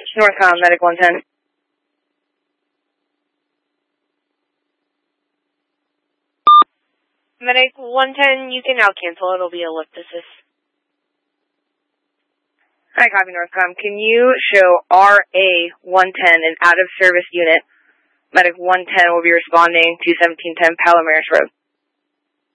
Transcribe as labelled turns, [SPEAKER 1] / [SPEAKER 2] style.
[SPEAKER 1] Northcom, Medic 110.
[SPEAKER 2] Medic 110, you can now cancel. It'll be a lift assist.
[SPEAKER 1] Hi, copy Northcom. Can you show RA-110, an out-of-service unit? Medic 110 will be responding to 1710 Palomares Road.